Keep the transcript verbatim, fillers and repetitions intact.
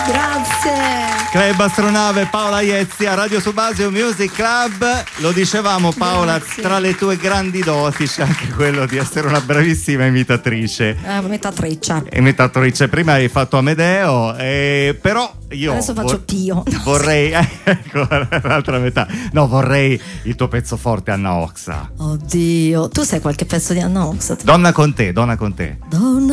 Grazie. Club Astronave, Paola Iezzi a Radio Subasio Music Club. Lo dicevamo, Paola, Grazie. tra le tue grandi doti c'è anche quello di essere una bravissima imitatrice. Eh, metà treccia. Imitatrice, prima hai fatto Amedeo, eh, però io Adesso faccio vor- Pio. vorrei, ecco l'altra metà. No, vorrei il tuo pezzo forte, Anna Oxa. Oddio, tu sai qualche pezzo di Anna Oxa? Donna con te, donna con te. Donna